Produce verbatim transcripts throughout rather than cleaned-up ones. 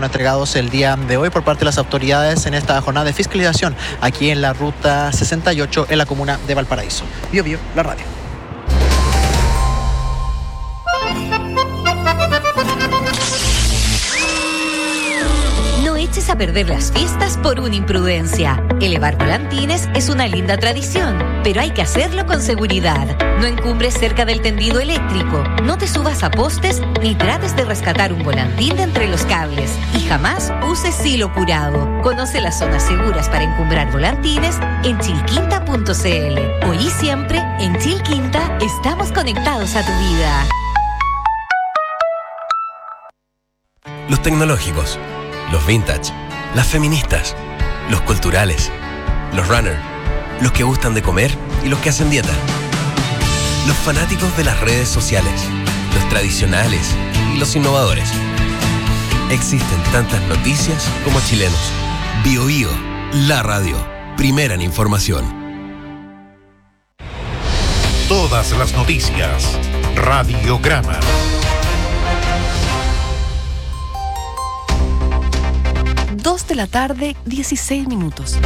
fueron entregados el día de hoy por parte de las autoridades en esta jornada de fiscalización aquí en la ruta sesenta y ocho en la comuna de Valparaíso. Bio Bio, la radio. A perder las fiestas por una imprudencia. Elevar volantines es una linda tradición, pero hay que hacerlo con seguridad. No encumbres cerca del tendido eléctrico, no te subas a postes ni trates de rescatar un volantín de entre los cables y jamás uses silo curado. Conoce las zonas seguras para encumbrar volantines en chilquinta punto c l. Hoy y siempre, en Chilquinta, estamos conectados a tu vida. Los tecnológicos, los vintage, las feministas, los culturales, los runner, los que gustan de comer y los que hacen dieta, los fanáticos de las redes sociales, los tradicionales y los innovadores. Existen tantas noticias como chilenos. Bio Bio, la radio, primera en información. Todas las noticias, Radiograma. dos de la tarde, dieciséis minutos.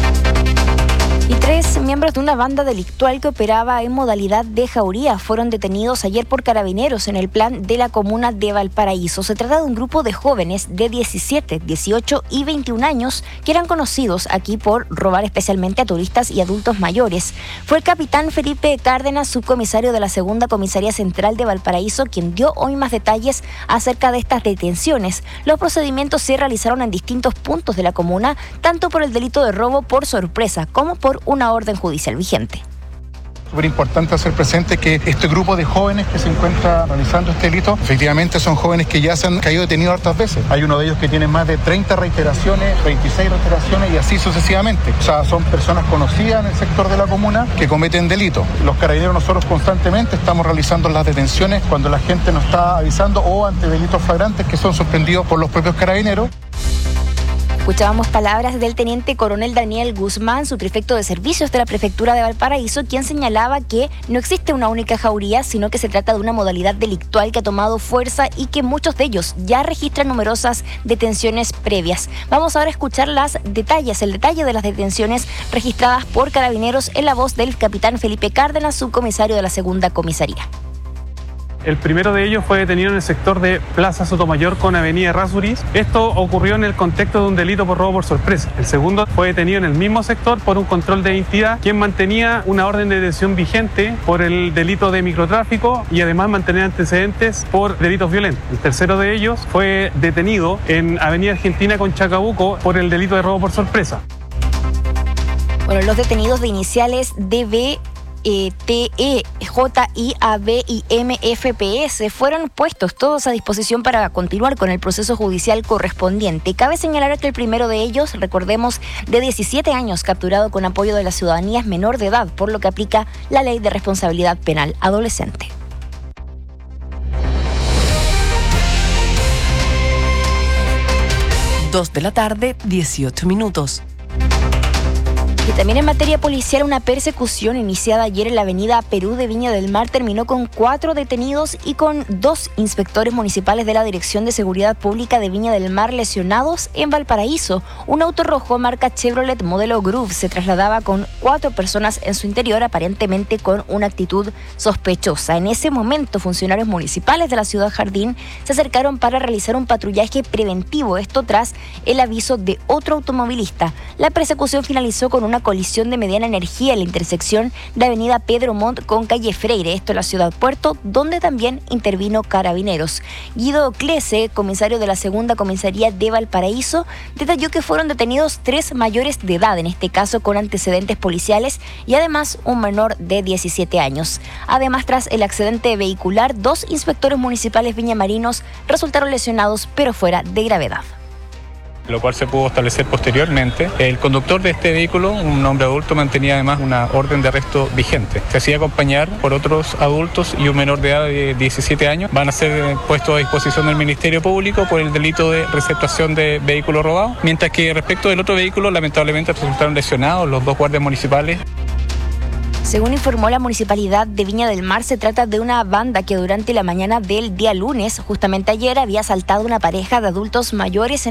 Y tres miembros de una banda delictual que operaba en modalidad de jauría fueron detenidos ayer por carabineros en el plan de la comuna de Valparaíso. Se trata de un grupo de jóvenes de diecisiete, dieciocho y veintiún años que eran conocidos aquí por robar especialmente a turistas y adultos mayores. Fue el capitán Felipe Cárdenas, subcomisario de la Segunda Comisaría Central de Valparaíso, quien dio hoy más detalles acerca de estas detenciones. Los procedimientos se realizaron en distintos puntos de la comuna, tanto por el delito de robo por sorpresa como por una orden judicial vigente. Súper importante hacer presente que este grupo de jóvenes que se encuentra realizando este delito, efectivamente son jóvenes que ya se han caído detenidos hartas veces. Hay uno de ellos que tiene más de treinta reiteraciones, veintiséis reiteraciones y así sucesivamente. O sea, son personas conocidas en el sector de la comuna que cometen delitos. Los carabineros nosotros constantemente estamos realizando las detenciones cuando la gente nos está avisando o ante delitos flagrantes que son suspendidos por los propios carabineros. Escuchábamos palabras del teniente coronel Daniel Guzmán, subprefecto de servicios de la prefectura de Valparaíso, quien señalaba que no existe una única jauría, sino que se trata de una modalidad delictual que ha tomado fuerza y que muchos de ellos ya registran numerosas detenciones previas. Vamos ahora a escuchar los detalles, el detalle de las detenciones registradas por carabineros en la voz del capitán Felipe Cárdenas, subcomisario de la Segunda Comisaría. El primero de ellos fue detenido en el sector de Plaza Sotomayor con Avenida Errázuriz. Esto ocurrió en el contexto de un delito por robo por sorpresa. El segundo fue detenido en el mismo sector por un control de identidad, quien mantenía una orden de detención vigente por el delito de microtráfico y además mantenía antecedentes por delitos violentos. El tercero de ellos fue detenido en Avenida Argentina con Chacabuco por el delito de robo por sorpresa. Bueno, los detenidos de iniciales D B E, T E, J I A B y M F P S fueron puestos todos a disposición para continuar con el proceso judicial correspondiente. Cabe señalar que el primero de ellos, recordemos, de diecisiete años, capturado con apoyo de la ciudadanía, es menor de edad, por lo que aplica la Ley de Responsabilidad Penal Adolescente. dos de la tarde, dieciocho minutos. Y también en materia policial, una persecución iniciada ayer en la avenida Perú de Viña del Mar terminó con cuatro detenidos y con dos inspectores municipales de la Dirección de Seguridad Pública de Viña del Mar lesionados en Valparaíso. Un auto rojo marca Chevrolet modelo Groove se trasladaba con cuatro personas en su interior, aparentemente con una actitud sospechosa. En ese momento, funcionarios municipales de la ciudad Jardín se acercaron para realizar un patrullaje preventivo, esto tras el aviso de otro automovilista. La persecución finalizó con un una colisión de mediana energía en la intersección de avenida Pedro Montt con calle Freire, esto en la ciudad Puerto, donde también intervino carabineros. Guido Clese, comisario de la Segunda Comisaría de Valparaíso, detalló que fueron detenidos tres mayores de edad, en este caso con antecedentes policiales, y además un menor de diecisiete años. Además, tras el accidente vehicular, dos inspectores municipales viñamarinos resultaron lesionados, pero fuera de gravedad. Lo cual se pudo establecer posteriormente. El conductor de este vehículo, un hombre adulto, mantenía además una orden de arresto vigente. Se hacía acompañar por otros adultos y un menor de edad de diecisiete años. Van a ser puestos a disposición del Ministerio Público por el delito de receptación de vehículo robado. Mientras que respecto del otro vehículo, lamentablemente resultaron lesionados los dos guardias municipales. Según informó la Municipalidad de Viña del Mar, se trata de una banda que durante la mañana del día lunes, justamente ayer, había asaltado una pareja de adultos mayores en